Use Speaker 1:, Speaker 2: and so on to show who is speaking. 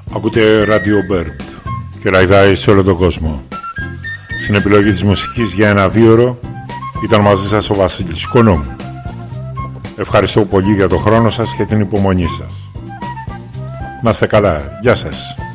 Speaker 1: Ακούτε Radio Bird και ραϊδάει σε όλο τον κόσμο. Στην επιλογή της μουσικής για ένα 2ωρο ήταν μαζί σας ο Βασίλης Κονόμου. Ευχαριστώ πολύ για τον χρόνο σας και την υπομονή σας. Να είστε καλά. Γεια σας.